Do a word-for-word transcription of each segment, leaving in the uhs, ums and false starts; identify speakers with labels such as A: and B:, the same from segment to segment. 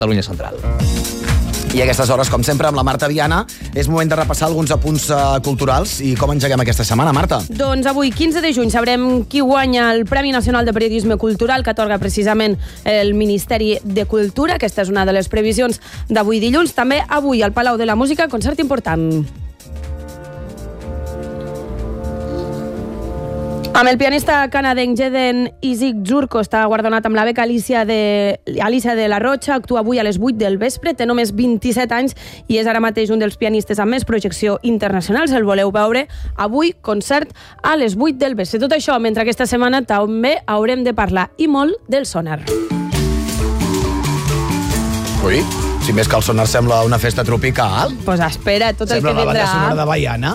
A: Catalunya Central.
B: I a aquestes hores, com sempre, amb la Marta Viana, és moment de repassar alguns apunts uh, culturals. I com engeguem aquesta setmana, Marta?
C: Doncs avui, quinze de juny, sabrem qui guanya el Premi Nacional de Periodisme Cultural, que atorga precisament el Ministeri de Cultura. Aquesta és una de les previsions d'avui dilluns. També avui, al Palau de la Música, concert important. Amb el pianista canadenc Jeden Isaac Zurko està guardonat amb la beca Alicia de, Alicia de la Rocha. Actua avui a les vuit del vespre, té només vint-i-set anys i és ara mateix un dels pianistes amb més projecció internacional. Si el voleu veure, avui concert a les vuit del vespre. Tot això, mentre aquesta setmana també haurem de parlar i molt del sonar.
B: Ui, si més que el sonar sembla una festa tropical.
C: Pues espera, tot
B: sembla
C: el que vindrà.
B: Sembla la banda sonora de Baiana.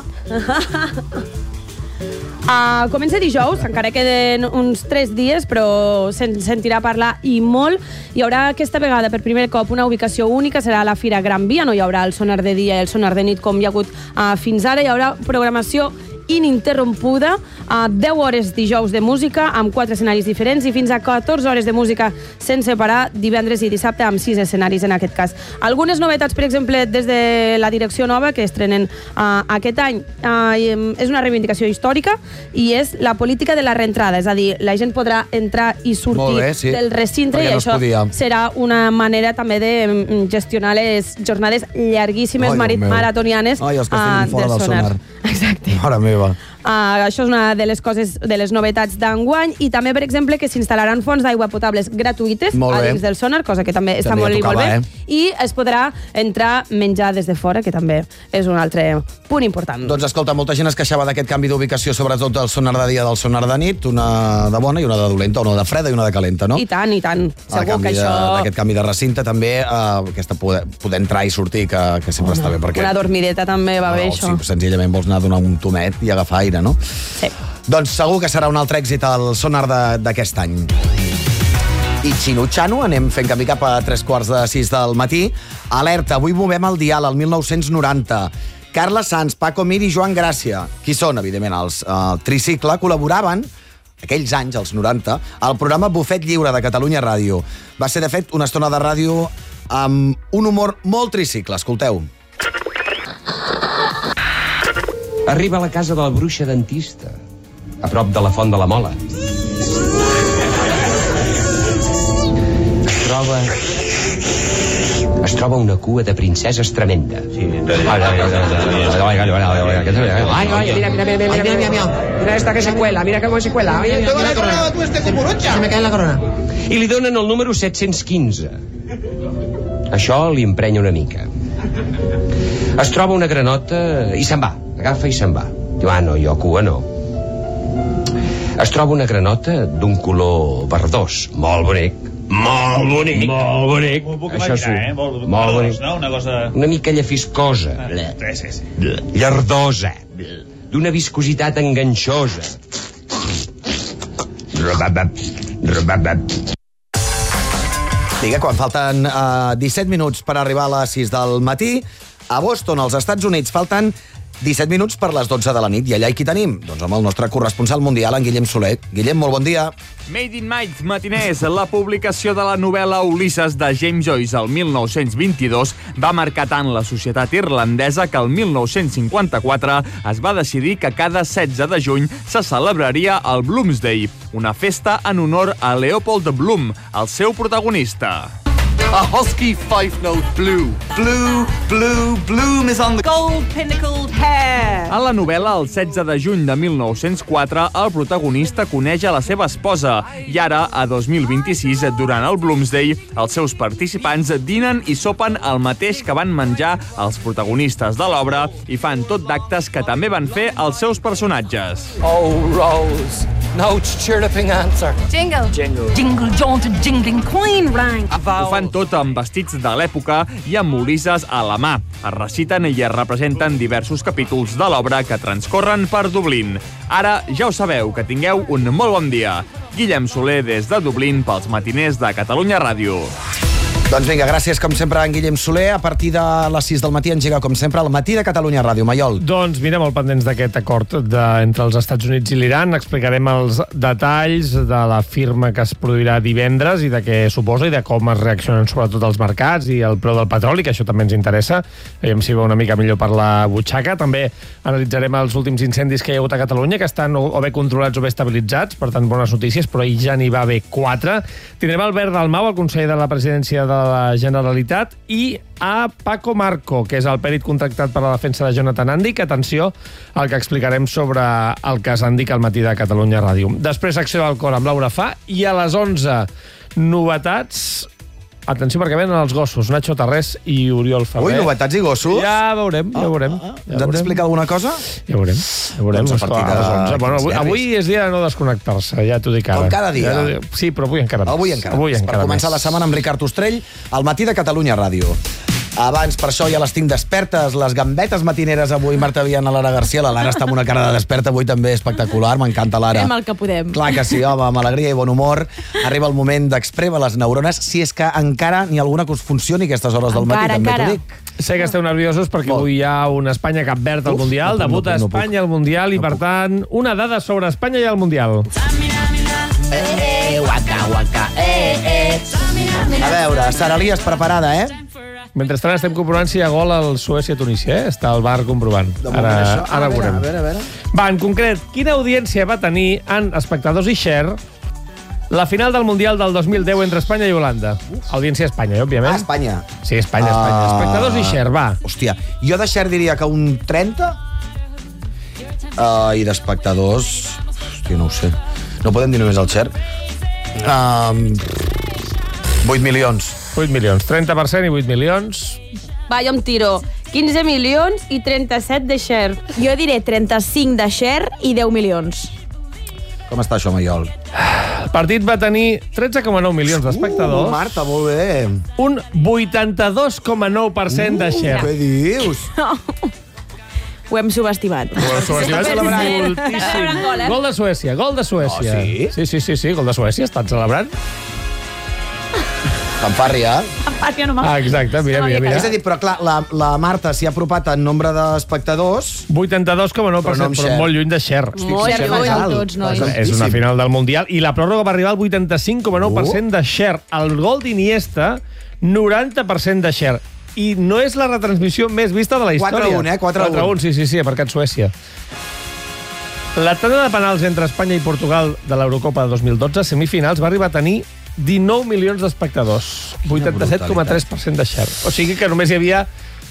C: Uh, comença dijous, encara queden uns tres dies, però se'n sentirà parlar i molt. Hi haurà aquesta vegada, per primer cop, una ubicació única, serà a la Fira Gran Via. No hi haurà el sonar de dia i el sonar de nit com hi ha hagut uh, fins ara. Hi haurà programació ininterrompuda, a deu hores dijous de música, amb quatre escenaris diferents, i fins a catorze hores de música sense parar, divendres i dissabte, amb sis escenaris en aquest cas. Algunes novetats, per exemple, des de la direcció nova, que estrenen uh, aquest any, uh, és una reivindicació històrica, i és la política de la reentrada, és a dir, la gent podrà entrar i sortir
B: bé, sí,
C: del recinte, i
B: no
C: això
B: podia.
C: serà una manera també de gestionar les jornades llarguíssimes,
B: Ai,
C: marit maratonianes
B: Ai, els que estiguin
C: uh,
B: fora
C: del
B: del
C: sonar.
B: sonar.
C: Exacte.
B: Mare meva.
C: Uh, això és una de les coses, de les novetats d'enguany, i també, per exemple, que s'instal·laran fonts d'aigua potables gratuïtes a dins del sonar, cosa que també està
B: també
C: molt,
B: tocava,
C: molt bé,
B: eh?
C: i es podrà entrar menjar des de fora, que també és un altre punt important.
B: Doncs escolta, molta gent es queixava d'aquest canvi d'ubicació, sobretot del sonar de dia del sonar de nit, una de bona i una de dolenta, una de freda i una de calenta, no?
C: I tant, i tant. Segur que això...
B: D'aquest canvi de recinte, també, eh, aquesta poder, poder entrar i sortir, que, que sempre
C: una,
B: està bé, perquè...
C: Una dormideta també va
B: no,
C: bé,
B: no,
C: això.
B: Si senzillament vols anar a donar un tomet i agafar aire, no?
C: Sí.
B: Doncs segur que serà un altre èxit el sonar d'aquest any. I xinutxano, anem fent camí cap a tres quarts de sis del matí. Alerta, avui movem el dial, al mil nou-cents noranta. Carla Sanz, Paco Mir i Joan Gràcia, qui són, evidentment, els uh, Tricicle, col·laboraven aquells anys, els noranta, al programa Bufet Lliure de Catalunya Ràdio. Va ser, de fet, una estona de ràdio amb un humor molt tricicle. Escolteu.
D: Arriba a la casa de la bruixa dentista, a prop de la Font de la Mola. Es troba... Es troba una cua de princeses tremenda. Sí, ay, ay, mira, mira, mira, mira, mira, mira, mira esta que se cuela, mira cómo se cuela. Oye, toda la corona, tú este cucurucha. Se me cae la corona. I li donen el número set-cents quinze. Això li emprenya una mica. Es troba una granota i se'n va. Agafa i se'n va. Diu, ah, no, jo cua no. Es troba una granota d'un color verdós, molt bonic. Molt bonic. Molt bonic.
E: Ho puc
D: Això
E: imaginar,
D: sí.
E: eh? Molt,
D: Molt
E: verdós,
D: bonic.
E: no? Una cosa...
D: Una mica llefiscosa.
E: Sí, sí, sí.
D: Llardosa. D'una viscositat enganxosa. Robabab. Robabab.
B: Diga, quan falten uh, disset minuts per arribar a les sis del matí, a Boston, als Estats Units, falten disset minuts per les dotze de la nit. I allà hi qui tenim? Doncs amb el nostre corresponsal mundial, en Guillem Soler. Guillem, molt bon dia.
F: Made in Night matiners, la publicació de la novel·la Ulisses de James Joyce el mil nou-cents vint-i-dos va marcar tant la societat irlandesa que el mil nou-cents cinquanta-quatre es va decidir que cada setze de juny se celebraria el Bloomsday, una festa en honor a Leopold Bloom, el seu protagonista.
G: A husky five note blue. Blue, blue, bloom is on the gold pinnacled hair.
F: A la novel·la, el setze de juny de mil nou-cents quatre, el protagonista coneix a la seva esposa i ara, a dos mil vint-i-sis, durant el Bloomsday, els seus participants dinen i sopen el mateix que van menjar els protagonistes de l'obra i fan tot d'actes que també van fer els seus personatges.
G: Oh, Rose, no chirruping answer.
H: Jingle.
G: Jingle.
H: Jingle jaunted jingling coin rang.
F: Ho fan tot amb vestits de l'època i amb Ulisses a la mà. Es reciten i es representen diversos capítols de l'obra que transcorren per Dublín. Ara ja ho sabeu, que tingueu un molt bon dia. Guillem Soler des de Dublín pels matiners de Catalunya Ràdio.
B: Doncs vinga, gràcies com sempre a en Guillem Soler. A partir de les sis del matí engega com sempre el Matí de Catalunya Ràdio. Maiol.
A: Doncs mira, molt pendents d'aquest acord de, entre els Estats Units i l'Iran. Explicarem els detalls de la firma que es produirà divendres i de què suposa i de com es reaccionen sobretot els mercats i el preu del petroli, que això també ens interessa. Veiem si va una mica millor per la butxaca. També analitzarem els últims incendis que hi ha hagut a Catalunya, que estan o, o bé controlats o bé estabilitzats, per tant, bones notícies, però ahir ja n'hi va haver quatre. Tindrem Albert Dalmau, el conseller de la presidència de la Generalitat, i a Paco Marco, que és el pèrit contractat per la defensa de Jonathan Andic. Atenció al que explicarem sobre el cas Andic al Matí de Catalunya Ràdio. Després, secció d'alcohol amb Laura Fa, i a les onze, novetats. Atenció, perquè venen els gossos, Nacho Tarrés i Oriol Ferrer.
B: Ui, novetats i gossos?
A: Ja veurem, ja veurem.
B: Ah, ah, ah. Ja Ens has d'explicar alguna cosa?
A: Ja veurem, ja veurem.
B: Doncs a partir de
A: les onze. Bueno, avui,
B: quinze
A: avui és dia de no desconnectar-se, ja t'ho dic ara.
B: Com cada dia.
A: Ja, sí, però avui encara més.
B: Avui encara
A: avui
B: més.
A: Encara
B: per començar
A: més.
B: la setmana amb Ricard Ostrell, al Matí de Catalunya Ràdio. Abans, per això, ja les tinc despertes, les gambetes matineres avui, Marta Viana, Lara Garcia. La Lara està amb una cara de desperta avui també espectacular, m'encanta, Lara.
C: Fem el que podem.
B: Clar que sí, home, amb alegria i bon humor. Arriba el moment d'expremer les neurones, si és que encara n'hi ha alguna que us funcioni a aquestes hores del matí,
C: Encara,
B: també
C: encara.
B: t'ho dic.
A: Sé que esteu nerviosos perquè
B: Molt.
A: avui hi ha un Espanya-Cap Verd al
B: Uf,
A: Mundial,
B: no puc,
A: debuta
B: no puc, no puc.
A: Espanya al Mundial i,
B: No
A: per
B: puc.
A: tant, una dada sobre Espanya i el Mundial.
B: Eh, waka, waka, eh, eh. A veure, Sara Elias preparada, eh?
A: Mentrestant estem comprovant si hi ha gol al Suècia-Tunísia, eh? Està al bar comprovant.
B: De moment,
A: Ara,
B: això.
A: ara
B: a
A: ho
B: veure,
A: veurem.
B: a veure, a veure.
A: Va, en concret, quina audiència va tenir en espectadors i share la final del Mundial del dos mil deu entre Espanya i Holanda? Audiència a Espanya, eh, òbviament.
B: Ah, Espanya.
A: Sí, Espanya, Espanya.
B: Ah.
A: Espectadors i share, va.
B: Hòstia, jo de share diria que un trenta uh, i d'espectadors... Hòstia, no ho sé. No podem dir només el share. Um, vuit milions.
A: vuit milions. trenta per cent i vuit milions.
C: Va, jo em tiro quinze milions i trenta-set de share.
E: Jo diré trenta-cinc de share i deu milions.
B: Com està això, Maiol?
A: El partit va tenir tretze coma nou milions d'espectadors.
B: Uh, Marta, molt bé.
A: Un vuitanta-dos coma nou per cent de share.
B: Què dius?
E: Ho hem subestimat.
A: Bueno, Suècia va celebrar
C: Està
A: moltíssim.
C: celebrant gol, eh?
A: Gol de Suècia, gol de Suècia.
B: Oh, sí?
A: Sí, sí, sí, sí, gol de Suècia, estan celebrant.
B: Fanfàrria.
C: Ah, que no m'ha-
A: Ah, exacte, mira, mira, mira.
B: És a dir, però clar, la, la Marta s'hi ha apropat en nombre d'espectadors.
A: vuitanta-dos coma nou per cent,
B: Però no amb
A: però,
B: share.
A: molt lluny de share.
C: Molt
B: Share
C: lluny.
B: més alt.
E: tots, nois.
B: És
A: És una
B: altíssim.
A: final del Mundial i la pròrroga va arribar al vuitanta-cinc coma nou per cent de share. El gol d'Iniesta, noranta per cent de share. I no és la retransmissió més vista de la història.
B: quatre a un, eh? quatre a un.
A: quatre a un, sí, sí, sí, aparcat Suècia. La tanda de penals entre Espanya i Portugal de l'Eurocopa de dos mil dotze, semifinals, va arribar a tenir dinou milions d'espectadors. vuitanta-set coma tres per cent de share. O sigui que només hi havia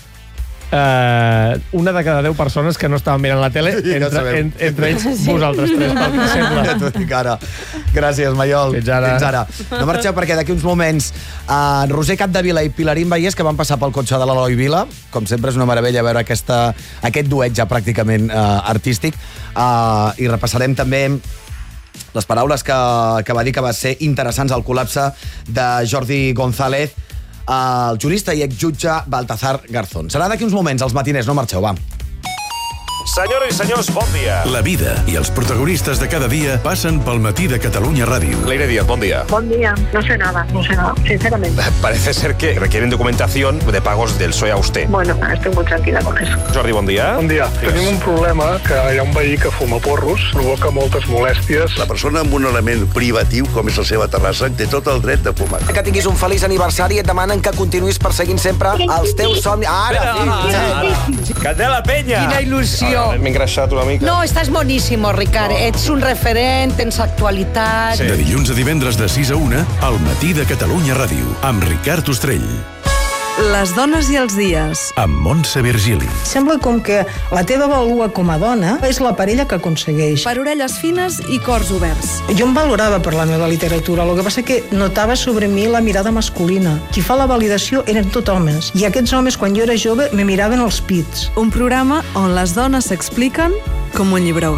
A: eh, una de cada deu persones que no estaven mirant la tele,
B: Ja
A: entre,
B: sabem.
A: en, entre ells vosaltres tres, pel que sembla.
B: Ja t'ho dic ara. Gràcies, Maiol.
A: Fins ara.
B: Fins ara. No marxeu perquè d'aquí uns moments uh, Roser Capdevila i Pilarín Vallès, que van passar pel cotxe de l'Eloi Vila. Com sempre és una meravella veure aquesta, aquest duet ja pràcticament uh, artístic. Uh, I repassarem també les paraules que, que va dir que va ser interessants al col·lapse de Jordi González, el jurista i exjutge Baltasar Garzón. Serà d'aquí uns moments, als matiners, no marxeu, va.
I: Senyores i senyors, bon dia. La vida i els protagonistes de cada dia passen pel Matí de Catalunya Ràdio.
J: Leire Díaz, buen día.
K: Buen día. No sé nada, no sé nada, sinceramente.
J: Parece ser que requieren documentación de pagos del P S O E a usted.
K: Bueno, estoy muy tranquila con eso.
J: Jordi, bon dia.
L: Bon dia. Tenim un problema que hi ha un veí que fuma porros, provoca moltes molèsties.
M: La persona amb un element privatiu, com és la seva terrassa, té tot el dret de fumar.
B: Que tinguis un feliç aniversari i et demanen que continuïs perseguint sempre els teus somnis. Ara, sí.
D: Candela Penya!
E: Quina il·lusió.
J: M'he engreixat una mica.
E: No, estàs boníssim, Ricard. Ets un referent, tens actualitat.
I: De dilluns a divendres de sis a una, al Matí de Catalunya Ràdio, amb Ricard Ostrell.
N: Les dones i els dies.
I: Amb Montse Virgili.
O: Sembla com que la teva vàlua com a dona és la parella que aconsegueix.
N: Per orelles fines i cors oberts.
O: Jo em valorava per la meva literatura, el que passa que notava sobre mi la mirada masculina. Qui fa la validació eren tot homes, i aquests homes, quan jo era jove, me miraven els pits.
N: Un programa on les dones s'expliquen com un llibre obert.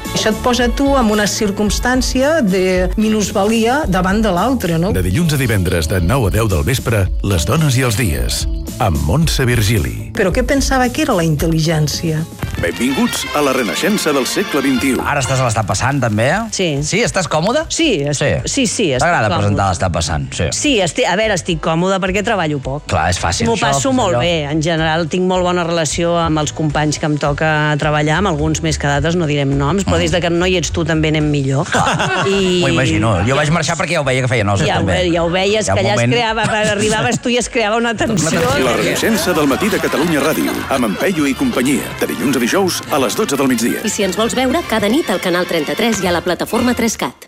O: Això et posa tu en una circumstància de minusvalia davant de l'altre, no?
I: De dilluns a divendres de nou a deu del vespre, Les dones i els dies, amb Montse Virgili.
O: Però què pensava que era la intel·ligència?
I: Benvinguts a la renaixença del segle vint-i-u.
P: Ara estàs a l'Està passant, també?
Q: Sí.
P: Sí, estàs còmode?
Q: Sí, es... sí, sí, sí estic
P: T'agrada
Q: còmode.
P: presentar l'Està passant? Sí.
Q: Sí, estic... a veure, estic còmode perquè treballo poc.
P: Clar, és fàcil.
Q: M'ho
P: això,
Q: passo
P: pues,
Q: molt
P: allò.
Q: bé. En general, tinc molt bona relació amb els companys que em toca treballar, amb alguns més que d'altres, no direm noms, però des de que no hi ets tu també anem millor.
P: I... M'ho imagino. Jo vaig marxar perquè ja ho veia que feia nosa,
Q: ja,
P: també.
Q: Ja ho veies,
P: Hi ha
Q: que
P: un
Q: allà
P: moment...
Q: es creava, arribaves tu i es creava una tensió.
I: La renaixença del matí de Catalunya Ràdio, amb en Peyu i companyia, de dilluns a dijous a les dotze del migdia.
R: I si ens vols veure, cada nit al canal trenta-tres i a la plataforma tres cat.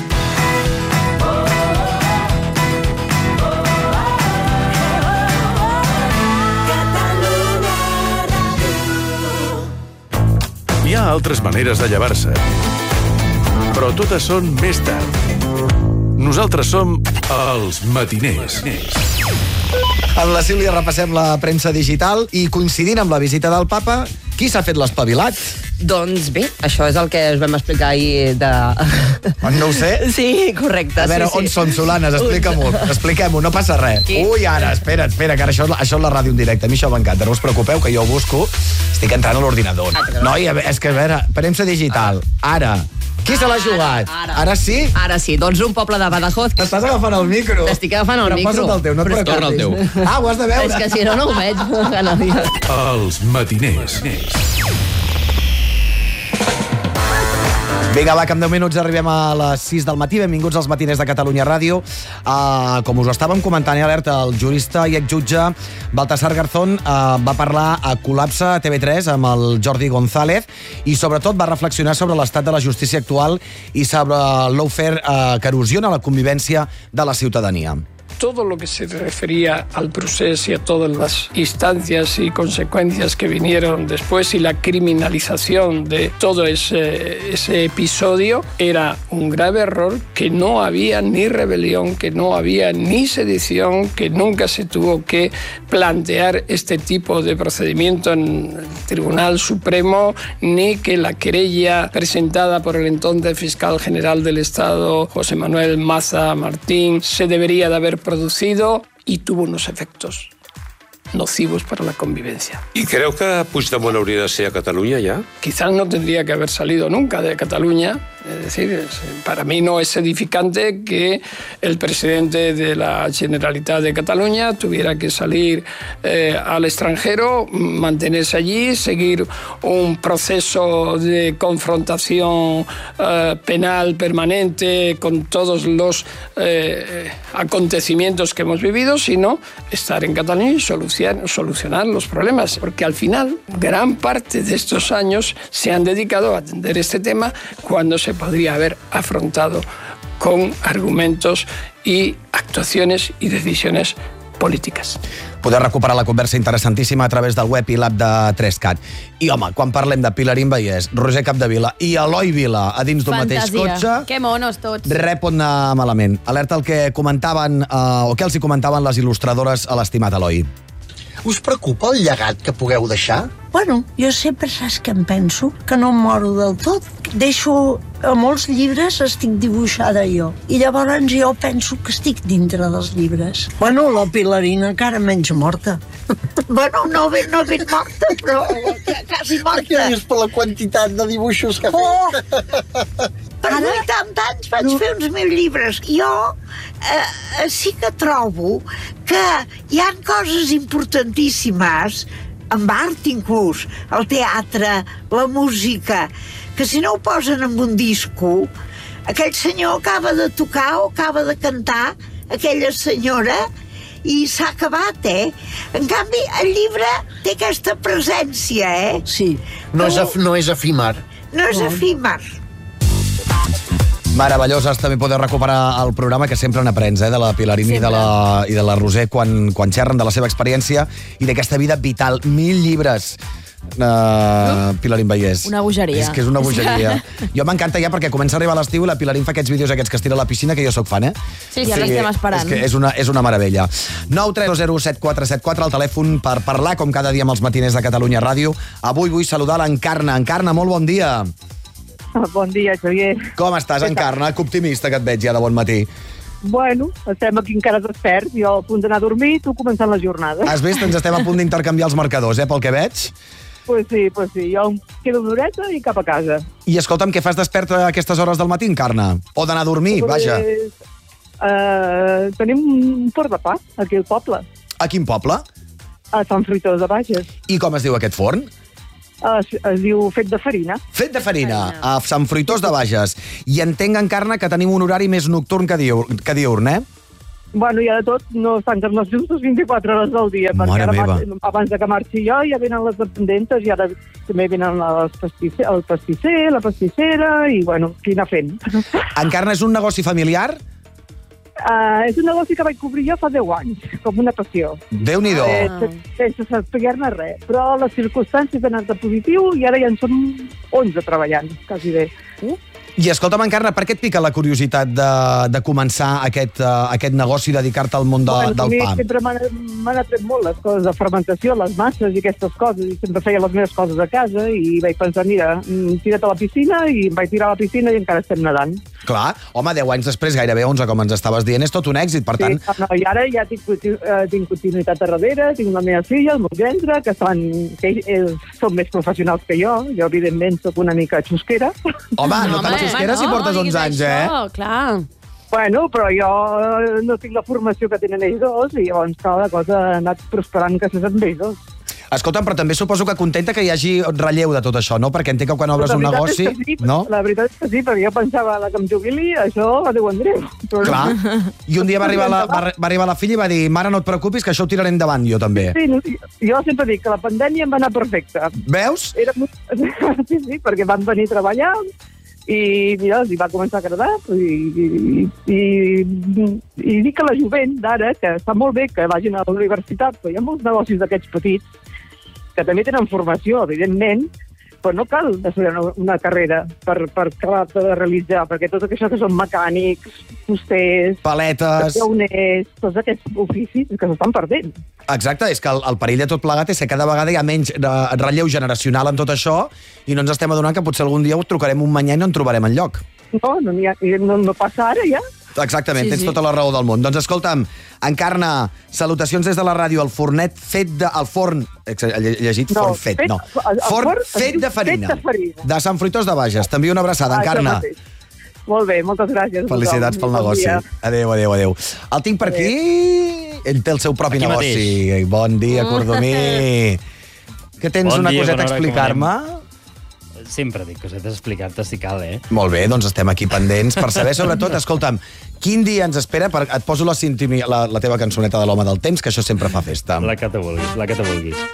I: Hi ha altres maneres de llevar-se, però totes són més tard. Nosaltres som els matiners.
B: Amb la Sílvia repassem la premsa digital i coincidint amb la visita del papa, qui s'ha fet l'espavilat?
S: Doncs bé, això és el que us vam explicar ahir de...
B: No ho sé?
S: Sí, correcte.
B: A veure,
S: sí,
B: on
S: sí.
B: som, Solanes? Explica-m'ho, expliquem-ho, no passa res.
S: Qui?
B: Ui, ara, espera, espera, que ara això, això és la ràdio en directe. A mi això m'encanta, no us preocupeu, que jo ho busco. Estic entrant a l'ordinador. Noi, és que a veure, premsa digital, ara... Qui se l'ha jugat?
S: Ara.
B: Ara sí?
S: Ara sí, doncs un poble de Badajoz...
B: T'estàs agafant el micro.
S: T'estic agafant el
B: Però
S: micro.
B: posa't el teu, no et
S: Però
B: preocupis.
S: torna el teu.
B: Ah, ho has de veure.
S: És que si no, no ho veig. Cada dia.
I: Els matiners.
B: Vinga, va, que en deu minuts arribem a les sis del matí. Benvinguts als matiners de Catalunya Ràdio. Uh, com us ho estàvem comentant, i alerta, el jurista i exjutge Baltasar Garzón uh, va parlar a Col·lapse a T V tres amb el Jordi González i sobretot va reflexionar sobre l'estat de la justícia actual i sobre el lawfare uh, que erosiona la convivència de la ciutadania.
T: Todo lo que se refería al proceso y a todas las instancias y consecuencias que vinieron después y la criminalización de todo ese, ese episodio era un grave error, que no había ni rebelión, que no había ni sedición, que nunca se tuvo que plantear este tipo de procedimiento en el Tribunal Supremo, ni que la querella presentada por el entonces fiscal general del Estado, José Manuel Maza Martín, se debería de haber producido y tuvo unos efectos nocivos para la convivencia.
J: ¿Y creo que Puigdemont hauria de ser a Catalunya ya?
T: Quizás no tendría que haber salido nunca de Cataluña. Es decir, es, para mí no es edificante que el presidente de la Generalitat de Cataluña tuviera que salir eh, al extranjero, mantenerse allí, seguir un proceso de confrontación eh, penal permanente con todos los eh, acontecimientos que hemos vivido, sino estar en Cataluña y solucionar, solucionar los problemas. Porque al final, gran parte de estos años se han dedicado a atender este tema cuando se podría haber afrontado con argumentos y actuaciones y decisiones polítiques.
B: Podeu recuperar la conversa interessantíssima a través del web i l'app de tres cat. I, home, quan parlem de Pilarín Vallès, Roger Capdevila i Eloi Vila a dins d'un mateix cotxe,
C: Que monos tots.
B: res pot anar malament. Alerta el que comentaven, eh, o què els hi comentaven les il·lustradores a l'estimat Eloi.
U: Us preocupa el llegat que pugueu deixar?
V: Bueno, jo sempre saps què em penso? Que no em moro del tot. Deixo... A molts llibres estic dibuixada jo. I llavors jo penso que estic dintre dels llibres. Bueno, la Pilarina encara menys morta. Bueno, no ben, no ben morta, però quasi morta.
U: Perquè és per la quantitat de dibuixos que ha fet.
V: Oh! Per vuitanta anys vaig fer uns mil llibres. Jo eh, sí que trobo que hi ha coses importantíssimes, amb art inclús, el teatre, la música, que si no ho posen en un disco, aquell senyor acaba de tocar o acaba de cantar, aquella senyora, i s'ha acabat, eh? En canvi, el llibre té aquesta presència, eh? Sí.
U: No és, af, no és efímer.
V: No és efímer.
B: Meravelloses, també podeu recuperar el programa, que sempre n'aprens, eh, de la Pilarín i de la, i de la Roser quan, quan xerren de la seva experiència i d'aquesta vida vital. Mil llibres, uh, Pilarín Vallès.
W: Una bogeria.
B: És que és una bogeria. Jo m'encanta ja perquè comença a arribar l'estiu i la Pilarín fa aquests vídeos aquests que es tira a la piscina, que jo sóc fan, eh?
W: Sí, ja l'estem esperant.
B: És que és una, és una meravella. nou tres zero set quatre set quatre, el telèfon per parlar, com cada dia amb els matiners de Catalunya Ràdio. Avui vull saludar l'Encarna. Encarna, molt bon dia.
G: Bon dia, Xavier.
B: Com estàs, Encarna? Que optimista que et veig ja de bon matí.
G: Bueno, estem aquí encara desperts, jo a punt d'anar a dormir i tu començant la jornada.
B: Has vist? Ens estem a punt d'intercanviar els marcadors, eh, pel que veig.
G: Pues sí, pues sí, jo em quedo una horeta i cap a casa.
B: I escolta'm, què fas desperta a aquestes hores del matí, Encarna? O d'anar a dormir,
G: pues,
B: vaja.
G: Uh, tenim un forn de pa, aquí al poble.
B: A quin poble?
G: A Sant Fruitós de Bages.
B: I com es diu aquest forn?
G: Es, es diu fet de farina.
B: Fet de farina, a Sant Fruitós de Bages. I entenc, Encarna, que tenim un horari més nocturn que, diur, que diurn, eh?
G: Bueno, ja de tot, no es tanquen les llums vint-i-quatre hores del dia.
B: Mare meva.
G: Abans de que marxi jo ja venen les dependentes i ara també venen les pastisser, el pastisser, la pastissera i, bueno, qui anar fent.
B: Encarna, és un negoci familiar?
G: Uh, és un negoci que vaig cobrir jo fa deu anys, com una passió.
B: Déu-n'hi-do.
G: Eh, sense saber-ne res. Però les circumstàncies han anat de positiu i ara ja en són onze treballant, quasi bé. Uh?
B: I escolta'm, Encarna, per què et pica la curiositat de, de començar aquest, uh, aquest negoci i dedicar-te al món de,
G: bueno,
B: del pa?
G: Sempre m'han atret molt les coses de fermentació, les masses i aquestes coses, i sempre feia les meves coses a casa i vaig pensar, mira, tira't a la piscina, i em vaig tirar a la piscina i encara estem nedant.
B: Clar, home, deu anys després, gairebé onze, com ens estaves dient, és tot un èxit, per tant...
G: Sí, no, i ara ja tinc, tinc continuïtat a darrere, tinc la meva filla, el meu gendre, que, estan, que ells són més professionals que jo, jo evidentment sóc una mica xusquera.
B: Home, no te la xusquera si portes onze anys, eh?
C: Clar.
G: Bueno, però jo no tinc la formació que tenen ells dos i llavors cada cosa ha anat prosperant gràcies a ells dos.
B: Escolta'm, però també suposo que contenta que hi hagi relleu de tot això, no? Perquè entenc que quan obres un negoci...
G: Sí,
B: no?
G: La veritat és que sí, perquè jo pensava que em jubili, això a Déu en Déu. Però...
B: Clar. I un dia va arribar, la, va, va arribar la filla i va dir, mare, no et preocupis, que això ho tiraré endavant, jo també.
G: Sí, no, jo sempre dic que la pandèmia em va anar perfecta.
B: Veus?
G: Era... Sí, sí, perquè van venir a treballar i mira, els hi va començar a agradar i, i, i, i dic que la jovent d'ara, que està molt bé que vagin a la universitat, però hi ha molts negocis d'aquests petits que també tenen formació, evidentment, però no cal estudiar una, una carrera per, per acabar de realitzar, perquè tot això que són mecànics, fusters,
B: paletes,
G: llauners, tots aquests oficis que s'estan perdent.
B: Exacte, és que el, el perill de tot plegat és que cada vegada hi ha menys relleu generacional en tot això i no ens estem adonant que potser algun dia ho trucarem un manyà i no en trobarem enlloc.
G: No, no, ha, no, no passa ara ja.
B: Exactament, sí, tens
G: sí.
B: tota la raó del món. Doncs escolta'm, Encarna, salutacions des de la ràdio, el fornet fet de... El forn... He llegit
G: no,
B: forn fet,
G: fet,
B: no.
G: El
B: forn
G: forn
B: fet de farina.
G: Fet de farina.
B: De Sant Fruitós de Bages. T'envio una abraçada, Encarna.
G: Molt bé, moltes gràcies.
B: Felicitats pel negoci. Adéu, adéu, adéu. El tinc per aquí. Ell té el seu propi
H: aquí
B: negoci.
H: Mateix.
B: Bon dia, Cordomí. Que tens
H: bon
B: una
H: dia,
B: coseta a explicar-me?
H: Sempre dic cosetes a explicar-te si cal, eh?
B: Molt bé, doncs estem aquí pendents per saber, sobretot, escolta'm, quin dia ens espera? Per... Et poso la, sintonia, la, la teva cançoneta de l'Home del Temps, que això sempre fa festa.
H: La que te vulguis, la que te vulguis.